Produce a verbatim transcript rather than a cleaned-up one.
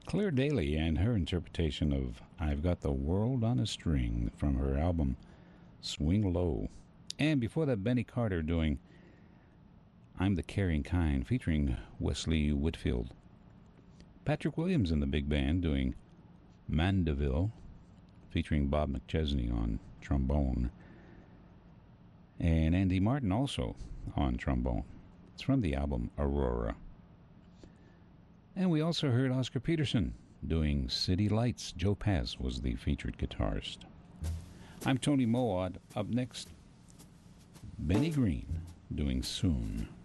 Claire Daly and her interpretation of I've Got the World on a String from her album Swing Low. And before that, Benny Carter doing I'm the Caring Kind featuring Wesley Whitfield. Patrick Williams and the big band doing Mandeville featuring Bob McChesney on trombone. And Andy Martin also on trombone. It's from the album Aurora. And we also heard Oscar Peterson doing City Lights. Joe Pass was the featured guitarist. I'm Tony Moawad. Up next, Benny Green doing Soon.